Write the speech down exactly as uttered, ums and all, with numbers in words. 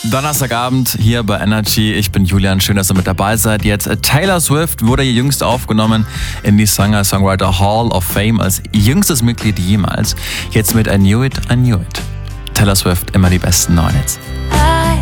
Donnerstagabend hier bei Energy. Ich bin Julian, schön, dass ihr mit dabei seid. Jetzt Taylor Swift wurde jüngst aufgenommen in die Singer-Songwriter Hall of Fame als jüngstes Mitglied jemals. Jetzt mit I Knew It, I Knew It. Taylor Swift, immer die besten neuen Hits.